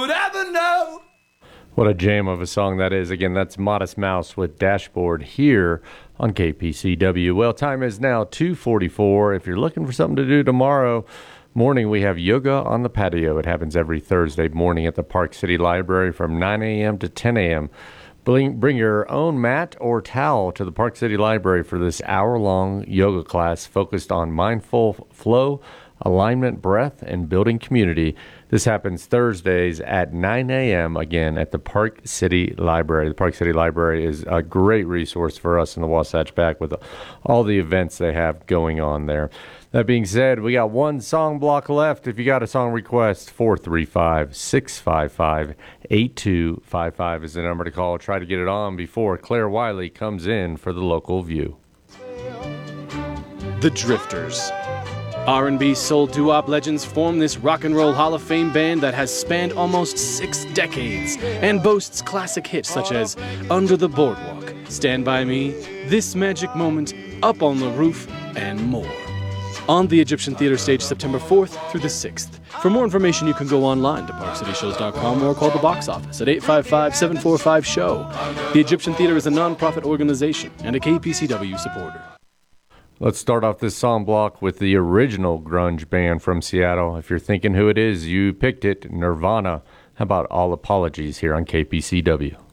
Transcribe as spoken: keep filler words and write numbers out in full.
would ever know. What a jam of a song that is. Again, that's Modest Mouse with Dashboard here on K P C W. Well, time is now two forty-four. If you're looking for something to do tomorrow morning, we have yoga on the patio. It happens every Thursday morning at the Park City Library from nine a.m. to ten a.m. Bring, bring your own mat or towel to the Park City Library for this hour-long yoga class focused on mindful flow, alignment, breath, and building community. This happens Thursdays at nine a.m. again at the Park City Library. The Park City Library is a great resource for us in the Wasatch Back with all the events they have going on there. That being said, we got one song block left. If you got a song request, four three five, six five five, eight two five five is the number to call. Try to get it on before Claire Wiley comes in for the local view. The Drifters. R and B soul doo-wop legends form this rock and roll Hall of Fame band that has spanned almost six decades and boasts classic hits such as Under the Boardwalk, Stand By Me, This Magic Moment, Up on the Roof, and more. On the Egyptian Theater stage September fourth through the sixth. For more information, you can go online to park city shows dot com or call the box office at eight five five, seven four five, show. The Egyptian Theater is a non-profit organization and a K P C W supporter. Let's start off this song block with the original grunge band from Seattle. If you're thinking who it is, you picked it, Nirvana. How about All Apologies here on K P C W?